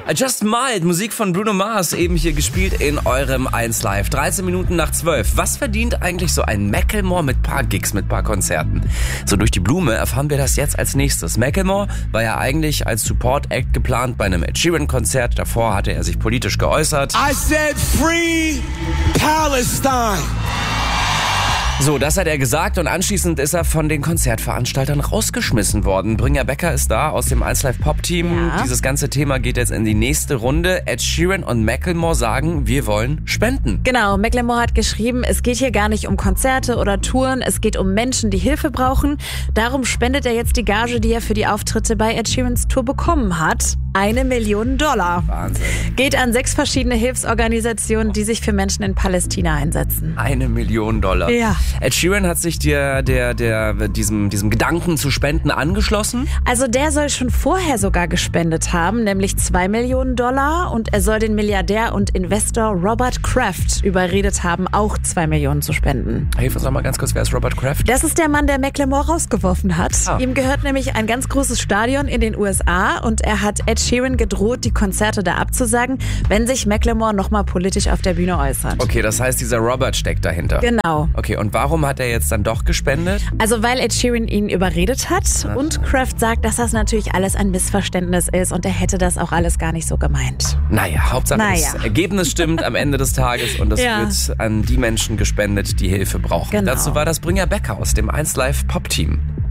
I Just Smiled, Musik von Bruno Mars, eben hier gespielt in eurem 1 Live. 13 Minuten nach 12. Was verdient eigentlich so ein Macklemore mit paar Gigs, mit paar Konzerten? So durch die Blume erfahren wir das jetzt als nächstes. Macklemore war ja eigentlich als Support-Act geplant bei einem Ed Sheeran-Konzert. Davor hatte er sich politisch geäußert. I said free Palestine. So, das hat er gesagt und anschließend ist er von den Konzertveranstaltern rausgeschmissen worden. Brynja Becker ist da aus dem 1 Live Pop Team. Ja. Dieses ganze Thema geht jetzt in die nächste Runde. Ed Sheeran und Macklemore sagen, wir wollen spenden. Genau, Macklemore hat geschrieben, es geht hier gar nicht um Konzerte oder Touren, es geht um Menschen, die Hilfe brauchen. Darum spendet er jetzt die Gage, die er für die Auftritte bei Ed Sheerans Tour bekommen hat. $1 Million. Wahnsinn. Geht an 6 verschiedene Hilfsorganisationen, die sich für Menschen in Palästina einsetzen. $1 Million. Ja. Ed Sheeran hat sich diesem Gedanken zu spenden angeschlossen. Also der soll schon vorher sogar gespendet haben, nämlich $2 Millionen und er soll den Milliardär und Investor Robert Kraft überredet haben, auch 2 Millionen zu spenden. Hilf uns noch mal ganz kurz, wer ist Robert Kraft? Das ist der Mann, der Macklemore rausgeworfen hat. Ah. Ihm gehört nämlich ein ganz großes Stadion in den USA und er hat Ed Sheeran gedroht, die Konzerte da abzusagen, wenn sich Macklemore nochmal politisch auf der Bühne äußert. Okay, das heißt, dieser Robert steckt dahinter. Genau. Okay, und warum hat er jetzt dann doch gespendet? Also weil Ed Sheeran ihn überredet hat und Kraft sagt, dass das natürlich alles ein Missverständnis ist und er hätte das auch alles gar nicht so gemeint. Naja, Hauptsache das Ergebnis stimmt am Ende des Tages und es wird an die Menschen gespendet, die Hilfe brauchen. Genau. Dazu war das Brynja Becker aus dem 1 Live Pop Team.